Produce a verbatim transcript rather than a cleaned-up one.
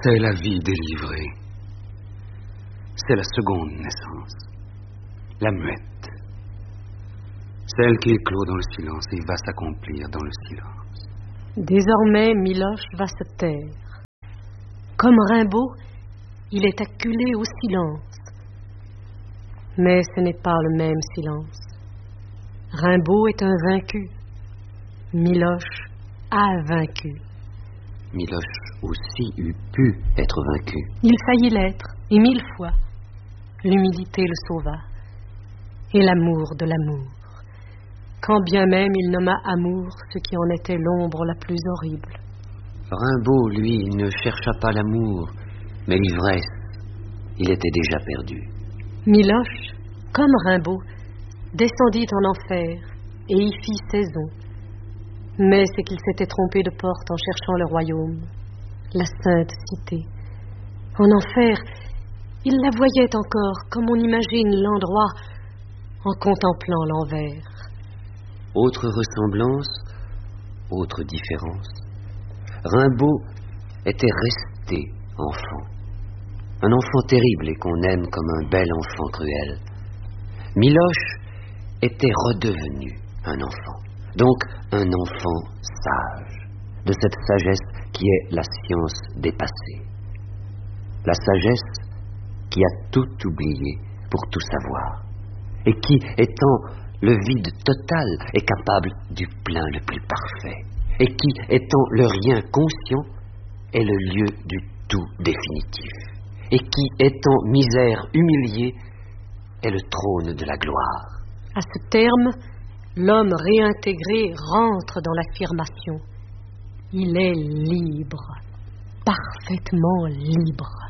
C'est la vie délivrée. C'est la seconde naissance, la muette. Celle qui éclot dans le silence et va s'accomplir dans le silence. Désormais, Miloche va se taire. Comme Rimbaud, il est acculé au silence. Mais ce n'est pas le même silence. Rimbaud est un vaincu. Miloche a vaincu. Miloche aussi eût pu être vaincu. Il faillit l'être, et mille fois. L'humilité le sauva. Et l'amour de l'amour. Quand bien même il nomma amour ce qui en était l'ombre la plus horrible. Rimbaud, lui, ne chercha pas l'amour, mais l'ivresse. Il était déjà perdu. Miloche, comme Rimbaud, descendit en enfer et y fit saison. Mais c'est qu'il s'était trompé de porte en cherchant le royaume, la sainte cité. En enfer, il la voyait encore comme on imagine l'endroit en contemplant l'envers. Autre ressemblance, autre différence. Rimbaud était resté enfant. Un enfant terrible et qu'on aime comme un bel enfant cruel. Miloche était redevenu un enfant. Donc un enfant sage, de cette sagesse qui est la science dépassée. La sagesse qui a tout oublié pour tout savoir, et qui, étant le vide total, est capable du plein le plus parfait, et qui, étant le rien conscient, est le lieu du tout définitif, et qui, étant misère humiliée, est le trône de la gloire. À ce terme, l'homme réintégré rentre dans l'affirmation. Il est libre, parfaitement libre.